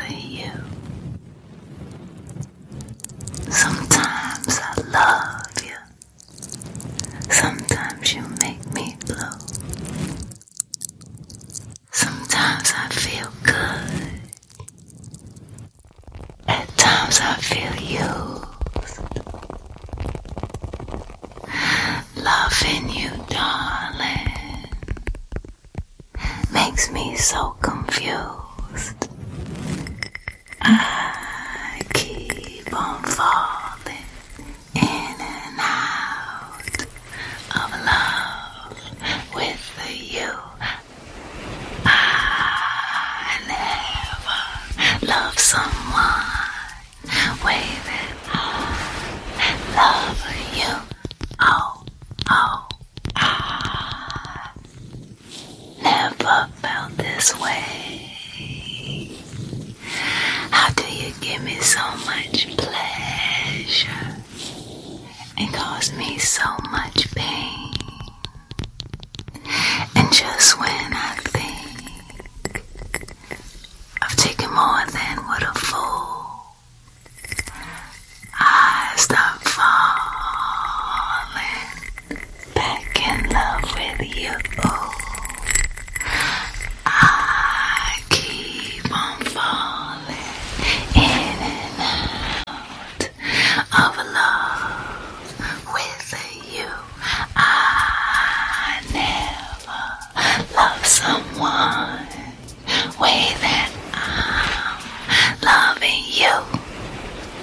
for you. Sometimes I love you. Sometimes you make me blue. Sometimes I feel good. At times I feel used. Loving you, darling, makes me so confused. I keep on falling in and out of love with you. I never loved someone way that I love you. Oh, I never felt this way. How do you give me so much pleasure and cause me so much pain? And just when I think I've taken more than what a fool, I stop falling back in love with you.